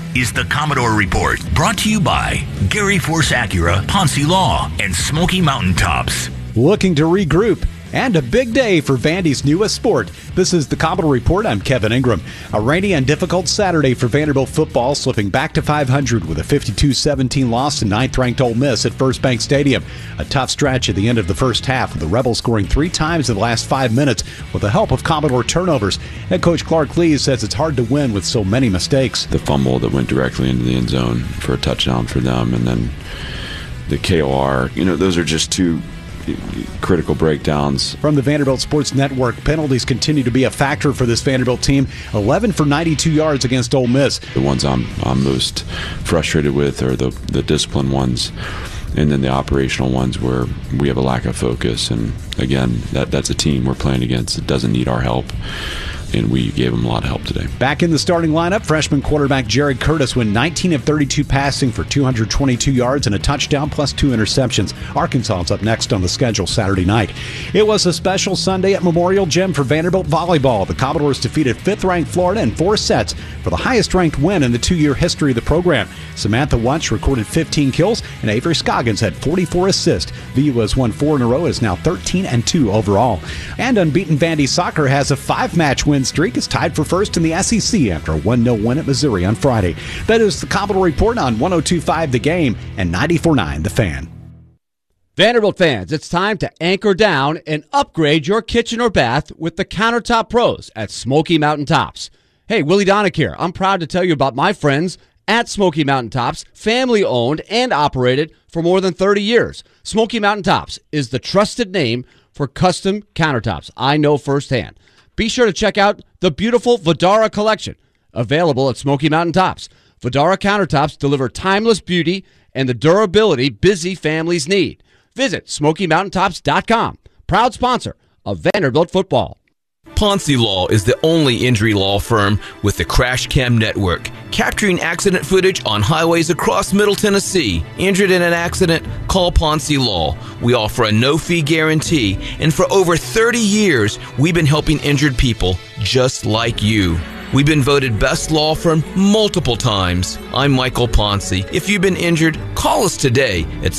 is the Commodore Report, brought to you by Gary Force Acura, Ponce Law, and Smoky Mountain Tops. Looking to regroup, and a big day for Vandy's newest sport. This is the Commodore Report. I'm Kevin Ingram. A rainy and difficult Saturday for Vanderbilt football, slipping back to 500 with a 52-17 loss to 9th-ranked Ole Miss at First Bank Stadium. A tough stretch at the end of the first half, with the Rebels scoring 3 times in the last 5 minutes with the help of Commodore turnovers. Head coach Clark Lee says it's hard to win with so many mistakes. The fumble that went directly into the end zone for a touchdown for them, and then the KOR, those are just two critical breakdowns. From the Vanderbilt Sports Network, penalties continue to be a factor for this Vanderbilt team. 11 for 92 yards against Ole Miss. The ones I'm most frustrated with are the discipline ones, and then the operational ones where we have a lack of focus. And again, that's a team we're playing against that doesn't need our help, and we gave them a lot of help today. Back in the starting lineup, freshman quarterback Jared Curtis went 19 of 32 passing for 222 yards and a touchdown plus 2 interceptions. Arkansas is up next on the schedule Saturday night. It was a special Sunday at Memorial Gym for Vanderbilt volleyball. The Commodores defeated 5th-ranked Florida in 4 sets for the highest-ranked win in the 2-year history of the program. Samantha Wunsch recorded 15 kills, and Avery Scoggins had 44 assists. VU has won 4 in a row, is now 13-2 overall. And unbeaten Vandy soccer has a 5-match win streak, is tied for first in the SEC after a 1-0 win at Missouri on Friday. That is the Commodore Report on 102.5 The Game and 94.9 The Fan. Vanderbilt fans, it's time to anchor down and upgrade your kitchen or bath with the Countertop Pros at Smoky Mountain Tops. Hey, Willie Donick here. I'm proud to tell you about my friends at Smoky Mountain Tops, family owned and operated for more than 30 years. Smoky Mountain Tops is the trusted name for custom countertops. I know firsthand. Be sure to check out the beautiful Vidara collection, available at Smoky Mountain Tops. Vidara countertops deliver timeless beauty and the durability busy families need. Visit SmokyMountainTops.com, proud sponsor of Vanderbilt football. Ponce Law is the only injury law firm with the Crash Cam Network, capturing accident footage on highways across Middle Tennessee. Injured in an accident? Call Ponce Law. We offer a no-fee guarantee, and for over 30 years, we've been helping injured people just like you. We've been voted best law firm multiple times. I'm Michael Ponce. If you've been injured, call us today at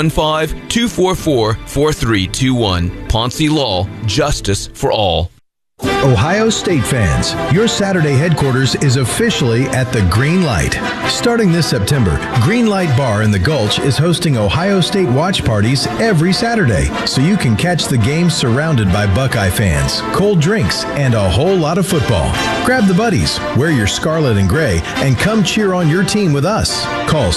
615-244-4321. Ponce Law, justice for all. Ohio State fans, your Saturday headquarters is officially at the Green Light. Starting this September, Green Light Bar in the Gulch is hosting Ohio State watch parties every Saturday, so you can catch the game surrounded by Buckeye fans, cold drinks, and a whole lot of football. Grab the buddies, wear your scarlet and gray, and come cheer on your team with us. Call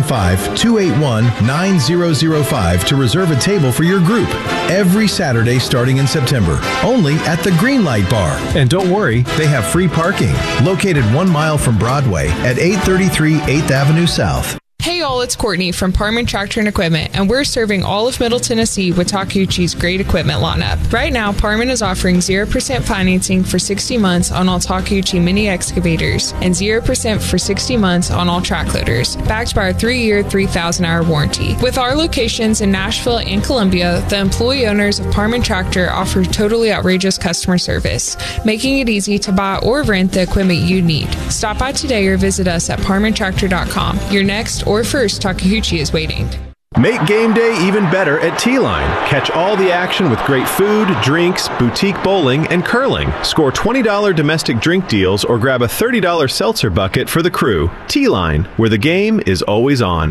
615-281-9005 to reserve a table for your group every Saturday starting in September, only at the Green Light Bar. And don't worry, they have free parking, located 1 mile from Broadway at 833 8th Avenue South. Hey y'all, it's Courtney from Parman Tractor and Equipment, and we're serving all of Middle Tennessee with Takeuchi's great equipment lineup. Right now, Parman is offering 0% financing for 60 months on all Takeuchi mini excavators and 0% for 60 months on all track loaders, backed by our 3-year, 3,000-hour warranty. With our locations in Nashville and Columbia, the employee owners of Parman Tractor offer totally outrageous customer service, making it easy to buy or rent the equipment you need. Stop by today or visit us at parmantractor.com. Your next or first Takeuchi is waiting. Make game day even better at T-Line. Catch all the action with great food, drinks, boutique bowling, and curling. Score $20 domestic drink deals or grab a $30 seltzer bucket for the crew. T-Line, where the game is always on.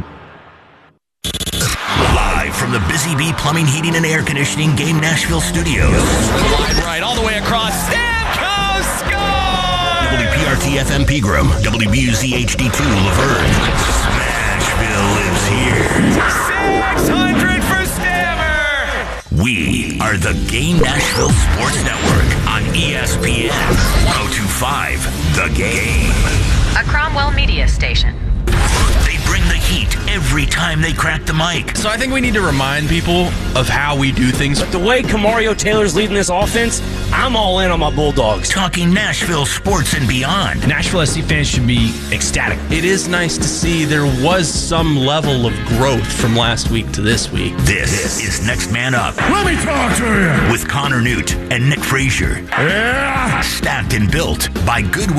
Live from the Busy Bee Plumbing, Heating, and Air Conditioning Game Nashville studios. Right, all the way across. Stamkos score! WPRT FM Pegram, WBUZ HD2 Laverne. Smashville lives here. 600 for Stammer! We are the Game Nashville Sports Network on ESPN 102.5 The Game. A Cromwell media station. They bring the heat every time they crack the mic. So I think we need to remind people of how we do things. But the way Kamario Taylor's leading this offense, I'm all in on my Bulldogs. Talking Nashville sports and beyond. Nashville SC fans should be ecstatic. It is nice to see there was some level of growth from last week to this week. This is Next Man Up. Let me talk to you. With Connor Newt and Nick Frazier. Yeah. Stacked and built by Goodwill